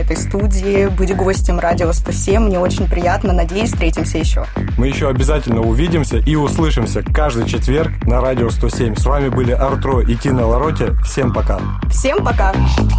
этой студии, быть гостем Радио 107. Мне очень приятно. Надеюсь, встретимся еще. Мы еще обязательно увидимся и услышимся каждый четверг на Радио 107. С вами были Артро и Тина Лароти. Всем пока. Всем пока.